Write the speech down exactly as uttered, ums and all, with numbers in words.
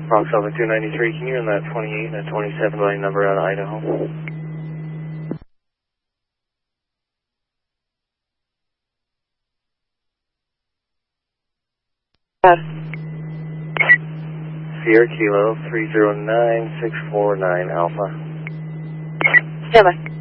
Fox Alpha two ninety-three, can you run that twenty-eight and that twenty-seven lane number out of Idaho? Yes. Sierra Kilo three zero nine six four nine Alpha. Stand by.